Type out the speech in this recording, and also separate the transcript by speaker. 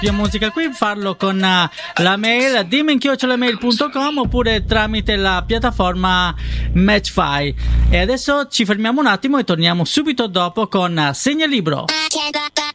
Speaker 1: più musica qui, farlo con la mail dimmi@mail.com oppure tramite la piattaforma Matchfy. E adesso ci fermiamo un attimo e torniamo subito dopo con Segnalibro.